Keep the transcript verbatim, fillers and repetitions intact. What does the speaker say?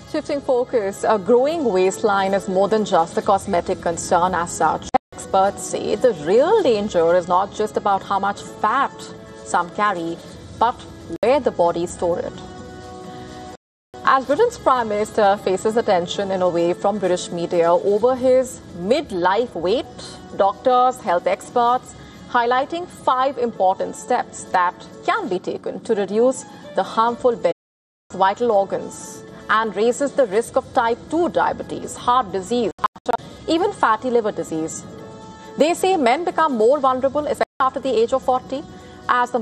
Shifting focus, a growing waistline is more than just a cosmetic concern as such. Experts say the real danger is not just about how much fat some carry, but where the body stores it. As Britain's Prime Minister faces attention in a way from British media over his midlife weight, doctors, health experts highlighting five important steps that can be taken to reduce the harmful benefits of vital organs and raises the risk of type two diabetes, heart disease, even fatty liver disease. They say men become more vulnerable, especially after the age of forty, as the